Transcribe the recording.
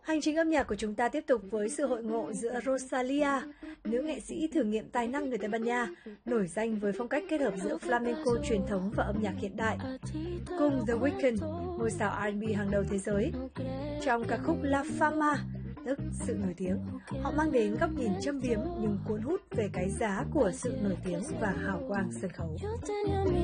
Hành trình âm nhạc của chúng ta tiếp tục với sự hội ngộ giữa Rosalia, nữ nghệ sĩ thử nghiệm tài năng người Tây Ban Nha, nổi danh với phong cách kết hợp giữa flamenco truyền thống và âm nhạc hiện đại, cùng The Weeknd, ngôi sao R&B hàng đầu thế giới. Trong ca khúc La Fama, tức sự nổi tiếng, họ mang đến góc nhìn châm biếm nhưng cuốn hút về cái giá của sự nổi tiếng và hào quang sân khấu.